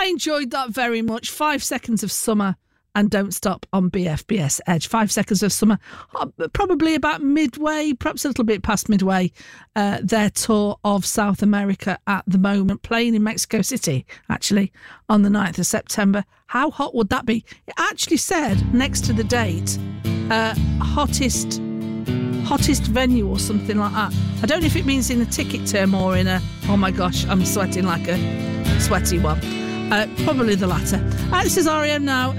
I enjoyed that very much. 5 Seconds of Summer and Don't Stop on BFBS Edge. 5 Seconds of Summer, probably about midway, perhaps a little bit past midway, their tour of South America at the moment, playing in Mexico City, actually, on the 9th of September. How hot would that be? It actually said, next to the date, hottest venue or something like that. I don't know if it means in a ticket term or in a, oh my gosh, I'm sweating like a sweaty one. Probably the latter. This is REM now.